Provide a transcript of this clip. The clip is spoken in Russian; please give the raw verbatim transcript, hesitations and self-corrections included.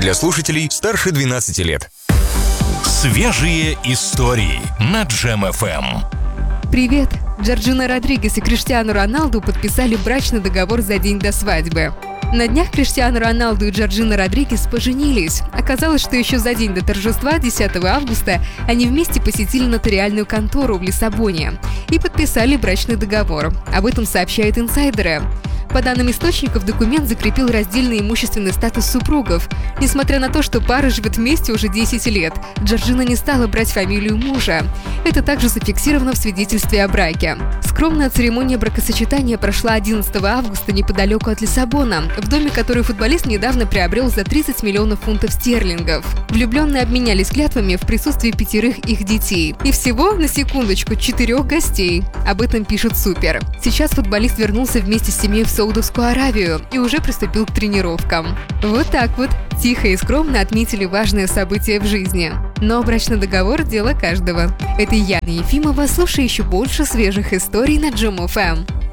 для слушателей старше двенадцати лет. Свежие истории на Джем эф эм. Привет! Джорджина Родригес и Криштиану Роналду подписали брачный договор за день до свадьбы. На днях Криштиану Роналду и Джорджина Родригес поженились. Оказалось, что еще за день до торжества, десятого августа, они вместе посетили нотариальную контору в Лиссабоне и подписали брачный договор. Об этом сообщают инсайдеры. По данным источников, документ закрепил раздельный имущественный статус супругов. Несмотря на то, что пара живет вместе уже десять лет, Джорджина не стала брать фамилию мужа. Это также зафиксировано в свидетельстве о браке. Скромная церемония бракосочетания прошла одиннадцатого августа неподалеку от Лиссабона, в доме, который футболист недавно приобрел за тридцать миллионов фунтов стерлингов. Влюбленные обменялись клятвами в присутствии пятерых их детей. И всего, на секундочку, четырех гостей. Об этом пишет Супер. Сейчас футболист вернулся вместе с семьей в Саудовскую Аравию и уже приступил к тренировкам. Вот так вот, тихо и скромно отметили важное событие в жизни. Но брачный договор – дело каждого. Это Яна Ефимова. Слушай еще больше свежих историй на Джем эф эм.